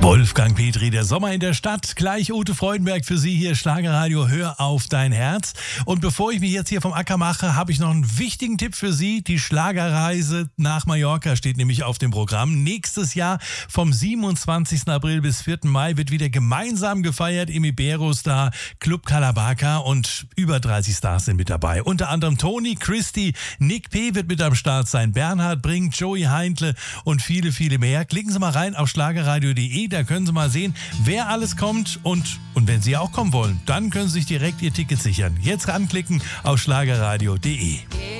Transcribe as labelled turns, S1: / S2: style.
S1: Wolfgang Petri, der Sommer in der Stadt. Gleich Ute Freudenberg für Sie hier, Schlagerradio, hör auf dein Herz. Und bevor ich mich jetzt hier vom Acker mache, habe ich noch einen wichtigen Tipp für Sie. Die Schlagerreise nach Mallorca steht nämlich auf dem Programm. Nächstes Jahr vom 27. April bis 4. Mai wird wieder gemeinsam gefeiert im Iberostar Club Calabaca und über 30 Stars sind mit dabei. Unter anderem Toni, Christy, Nick P. wird mit am Start sein, Bernhard Brink, Joey Heintle und viele, viele mehr. Klicken Sie mal rein auf schlagerradio.de. Da können Sie mal sehen, wer alles kommt und wenn Sie auch kommen wollen, dann können Sie sich direkt Ihr Ticket sichern. Jetzt ranklicken auf schlagerradio.de.